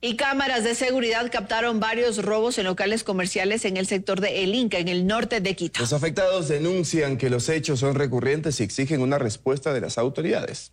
Y cámaras de seguridad captaron varios robos en locales comerciales en el sector de El Inca, en el norte de Quito. Los afectados denuncian que los hechos son recurrentes y exigen una respuesta de las autoridades.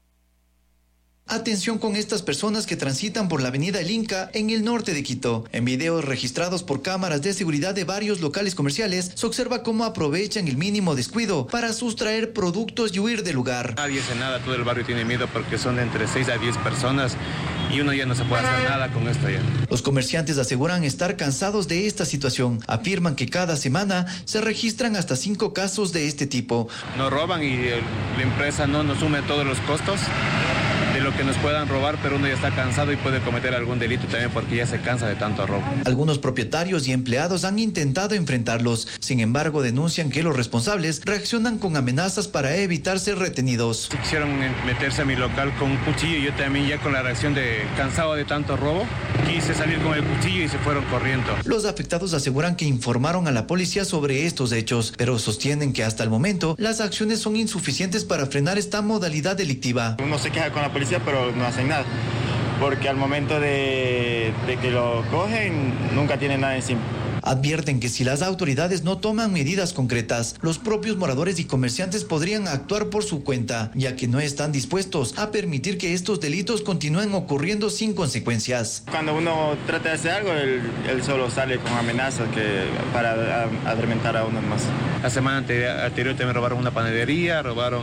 Atención con estas personas que transitan por la avenida El Inca en el norte de Quito. En videos registrados por cámaras de seguridad de varios locales comerciales, se observa cómo aprovechan el mínimo descuido para sustraer productos y huir del lugar. Nadie hace nada, todo el barrio tiene miedo porque son entre 6 a 10 personas y uno ya no se puede hacer nada con esto ya. Los comerciantes aseguran estar cansados de esta situación. Afirman que cada semana se registran hasta 5 casos de este tipo. Nos roban y la empresa no nos sume todos los costos de lo que nos puedan robar, pero uno ya está cansado y puede cometer algún delito también porque ya se cansa de tanto robo. Algunos propietarios y empleados han intentado enfrentarlos. Sin embargo, denuncian que los responsables reaccionan con amenazas para evitar ser retenidos. Si quisieron meterse a mi local con un cuchillo, yo también ya con la reacción de cansado de tanto robo, quise salir con el cuchillo y se fueron corriendo. Los afectados aseguran que informaron a la policía sobre estos hechos, pero sostienen que hasta el momento las acciones son insuficientes para frenar esta modalidad delictiva. Uno se queja con la policía, pero no hacen nada, porque al momento de que lo cogen, nunca tienen nada encima. Advierten que si las autoridades no toman medidas concretas, los propios moradores y comerciantes podrían actuar por su cuenta, ya que no están dispuestos a permitir que estos delitos continúen ocurriendo sin consecuencias. Cuando uno trata de hacer algo, él solo sale con amenazas para atormentar a uno más. La semana anterior también robaron una panadería, robaron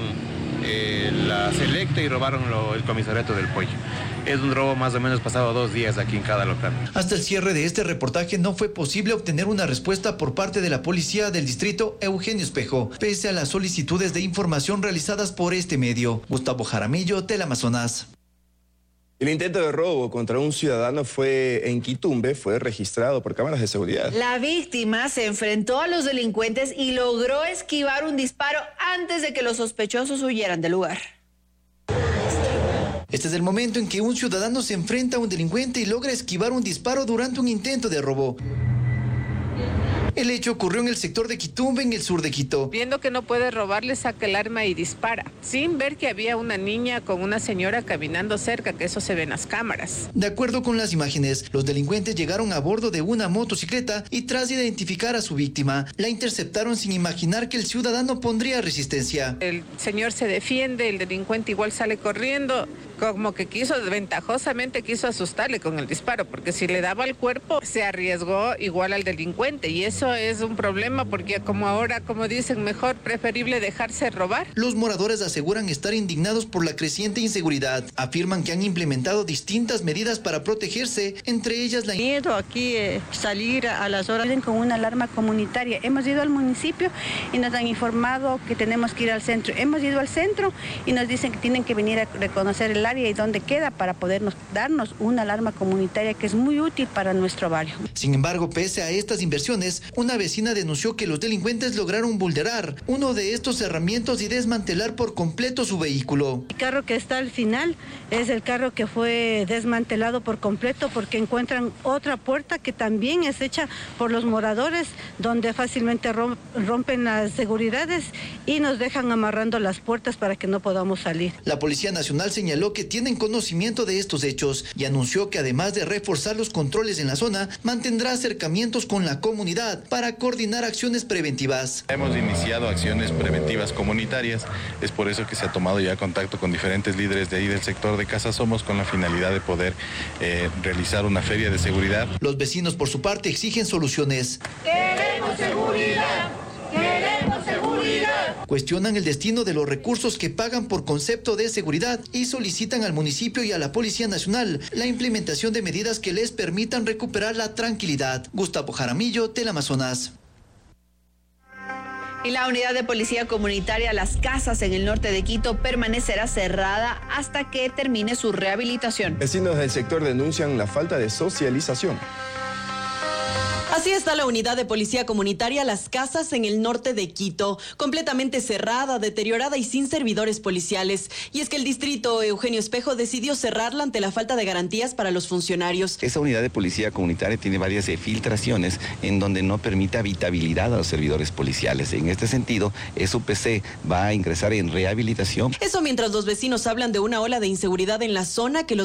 la Selecta y robaron el comisariato del pollo. Es un robo más o menos pasado 2 días aquí en cada local. Hasta el cierre de este reportaje no fue posible obtener una respuesta por parte de la policía del distrito Eugenio Espejo, pese a las solicitudes de información realizadas por este medio. Gustavo Jaramillo, Teleamazonas. El intento de robo contra un ciudadano en Quitumbe fue registrado por cámaras de seguridad. La víctima se enfrentó a los delincuentes y logró esquivar un disparo antes de que los sospechosos huyeran del lugar. Este es el momento en que un ciudadano se enfrenta a un delincuente y logra esquivar un disparo durante un intento de robo. El hecho ocurrió en el sector de Quitumbe, en el sur de Quito. Viendo que no puede robarle, saca el arma y dispara, sin ver que había una niña con una señora caminando cerca, que eso se ve en las cámaras. De acuerdo con las imágenes, los delincuentes llegaron a bordo de una motocicleta y tras identificar a su víctima, la interceptaron sin imaginar que el ciudadano pondría resistencia. El señor se defiende, el delincuente igual sale corriendo, como que ventajosamente quiso asustarle con el disparo, porque si le daba al cuerpo, se arriesgó igual al delincuente, y eso es un problema porque como ahora, como dicen, mejor preferible dejarse robar. Los moradores aseguran estar indignados por la creciente inseguridad. Afirman que han implementado distintas medidas para protegerse, entre ellas la miedo aquí salir a las horas con una alarma comunitaria. Hemos ido al municipio y nos han informado que tenemos que ir al centro. Hemos ido al centro y nos dicen que tienen que venir a reconocer el área y dónde queda para podernos darnos una alarma comunitaria que es muy útil para nuestro barrio. Sin embargo, pese a estas inversiones, una vecina denunció que los delincuentes lograron vulnerar uno de estos herramientas y desmantelar por completo su vehículo. El carro que está al final es el carro que fue desmantelado por completo porque encuentran otra puerta que también es hecha por los moradores, donde fácilmente rompen las seguridades y nos dejan amarrando las puertas para que no podamos salir. La Policía Nacional señaló que tienen conocimiento de estos hechos y anunció que además de reforzar los controles en la zona, mantendrá acercamientos con la comunidad para coordinar acciones preventivas. Hemos iniciado acciones preventivas comunitarias, es por eso que se ha tomado ya contacto con diferentes líderes de ahí del sector de Casa Somos con la finalidad de poder realizar una feria de seguridad. Los vecinos por su parte exigen soluciones. ¡Queremos seguridad! ¡Queremos seguridad! Cuestionan el destino de los recursos que pagan por concepto de seguridad y solicitan al municipio y a la Policía Nacional la implementación de medidas que les permitan recuperar la tranquilidad. Gustavo Jaramillo, Teleamazonas. Y la unidad de policía comunitaria Las Casas en el norte de Quito permanecerá cerrada hasta que termine su rehabilitación. Vecinos del sector denuncian la falta de socialización. Así está la unidad de policía comunitaria Las Casas en el norte de Quito, completamente cerrada, deteriorada y sin servidores policiales. Y es que el distrito Eugenio Espejo decidió cerrarla ante la falta de garantías para los funcionarios. Esa unidad de policía comunitaria tiene varias filtraciones en donde no permite habitabilidad a los servidores policiales. En este sentido, SUPC va a ingresar en rehabilitación. Eso mientras los vecinos hablan de una ola de inseguridad en la zona que los